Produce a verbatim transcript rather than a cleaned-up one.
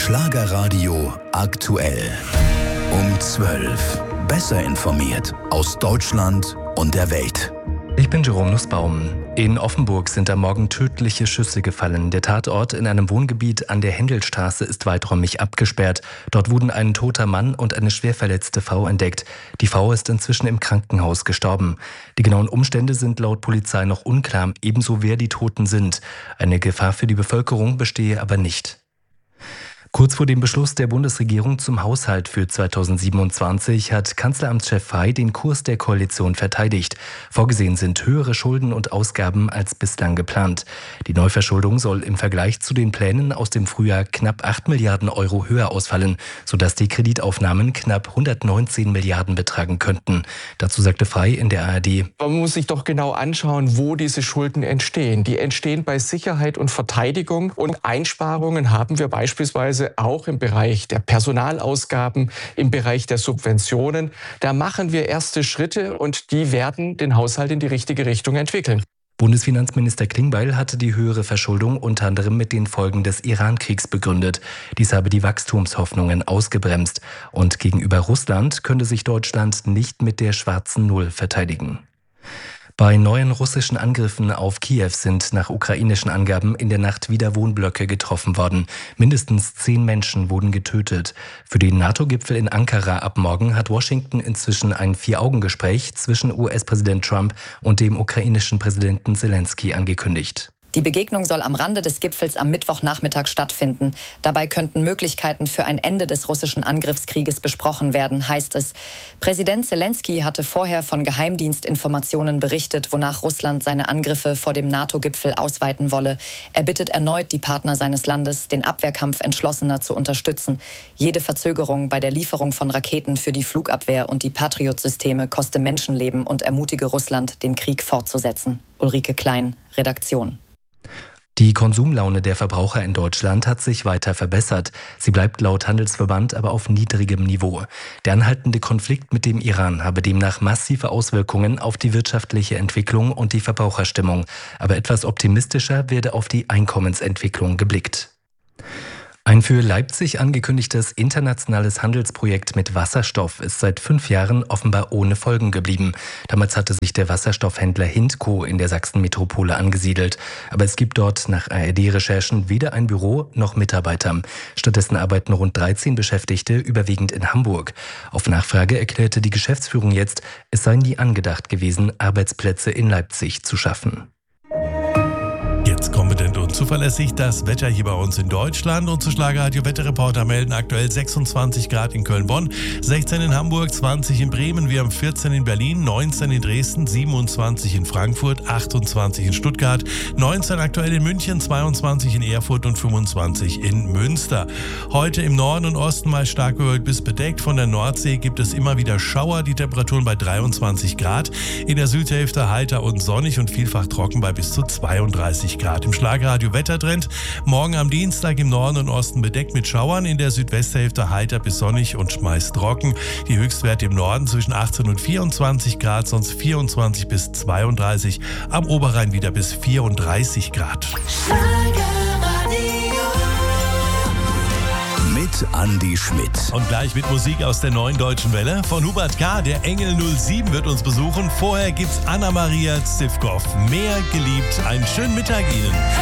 Schlagerradio aktuell. Um zwölf. Besser informiert aus Deutschland und der Welt. Ich bin Jerome Nussbaum. In Offenburg sind am Morgen tödliche Schüsse gefallen. Der Tatort in einem Wohngebiet an der Händelstraße ist weiträumig abgesperrt. Dort wurden ein toter Mann und eine schwer verletzte Frau entdeckt. Die Frau ist inzwischen im Krankenhaus gestorben. Die genauen Umstände sind laut Polizei noch unklar, ebenso wer die Toten sind. Eine Gefahr für die Bevölkerung bestehe aber nicht. Kurz vor dem Beschluss der Bundesregierung zum Haushalt für zweitausendsiebenundzwanzig hat Kanzleramtschef Frey den Kurs der Koalition verteidigt. Vorgesehen sind höhere Schulden und Ausgaben als bislang geplant. Die Neuverschuldung soll im Vergleich zu den Plänen aus dem Frühjahr knapp acht Milliarden Euro höher ausfallen, sodass die Kreditaufnahmen knapp hundertneunzehn Milliarden betragen könnten. Dazu sagte Frey in der A R D: Man muss sich doch genau anschauen, wo diese Schulden entstehen. Die entstehen bei Sicherheit und Verteidigung, und Einsparungen haben wir beispielsweise auch im Bereich der Personalausgaben, im Bereich der Subventionen. Da machen wir erste Schritte und die werden den Haushalt in die richtige Richtung entwickeln. Bundesfinanzminister Klingbeil hatte die höhere Verschuldung unter anderem mit den Folgen des Iran-Kriegs begründet. Dies habe die Wachstumshoffnungen ausgebremst. Und gegenüber Russland könnte sich Deutschland nicht mit der schwarzen Null verteidigen. Bei neuen russischen Angriffen auf Kiew sind nach ukrainischen Angaben in der Nacht wieder Wohnblöcke getroffen worden. Mindestens zehn Menschen wurden getötet. Für den NATO-Gipfel in Ankara ab morgen hat Washington inzwischen ein Vier-Augen-Gespräch zwischen U S-Präsident Trump und dem ukrainischen Präsidenten Zelensky angekündigt. Die Begegnung soll am Rande des Gipfels am Mittwochnachmittag stattfinden. Dabei könnten Möglichkeiten für ein Ende des russischen Angriffskrieges besprochen werden, heißt es. Präsident Zelensky hatte vorher von Geheimdienstinformationen berichtet, wonach Russland seine Angriffe vor dem NATO-Gipfel ausweiten wolle. Er bittet erneut die Partner seines Landes, den Abwehrkampf entschlossener zu unterstützen. Jede Verzögerung bei der Lieferung von Raketen für die Flugabwehr und die Patriot-Systeme koste Menschenleben und ermutige Russland, den Krieg fortzusetzen. Ulrike Klein, Redaktion. Die Konsumlaune der Verbraucher in Deutschland hat sich weiter verbessert. Sie bleibt laut Handelsverband aber auf niedrigem Niveau. Der anhaltende Konflikt mit dem Iran habe demnach massive Auswirkungen auf die wirtschaftliche Entwicklung und die Verbraucherstimmung. Aber etwas optimistischer werde auf die Einkommensentwicklung geblickt. Ein für Leipzig angekündigtes internationales Handelsprojekt mit Wasserstoff ist seit fünf Jahren offenbar ohne Folgen geblieben. Damals hatte sich der Wasserstoffhändler Hindco in der Sachsen-Metropole angesiedelt. Aber es gibt dort nach A R D-Recherchen weder ein Büro noch Mitarbeiter. Stattdessen arbeiten rund dreizehn Beschäftigte, überwiegend in Hamburg. Auf Nachfrage erklärte die Geschäftsführung jetzt, es sei nie angedacht gewesen, Arbeitsplätze in Leipzig zu schaffen. Jetzt kompetent und zuverlässig das Wetter hier bei uns in Deutschland. Und zu Schlagerradio Wetterreporter melden aktuell sechsundzwanzig Grad in Köln-Bonn, sechzehn in Hamburg, zwanzig in Bremen, wir haben vierzehn in Berlin, neunzehn in Dresden, siebenundzwanzig in Frankfurt, achtundzwanzig in Stuttgart, neunzehn aktuell in München, zweiundzwanzig in Erfurt und fünfundzwanzig in Münster. Heute im Norden und Osten mal stark bewölkt bis bedeckt. Von der Nordsee gibt es immer wieder Schauer, die Temperaturen bei dreiundzwanzig Grad. In der Südhälfte heiter und sonnig und vielfach trocken bei bis zu zweiunddreißig Grad. Im Schlagerradio Wettertrend. Morgen am Dienstag im Norden und Osten bedeckt mit Schauern, in der Südwesthälfte heiter bis sonnig und meist trocken. Die Höchstwerte im Norden zwischen achtzehn und vierundzwanzig Grad, sonst vierundzwanzig bis zweiunddreißig. Am Oberrhein wieder bis vierunddreißig Grad. Mit Andi Schmidt. Und gleich mit Musik aus der Neuen Deutschen Welle. Von Hubert K., der Engel null sieben, wird uns besuchen. Vorher gibt's Anna-Maria Zivkow. Mehr geliebt. Einen schönen Mittag Ihnen.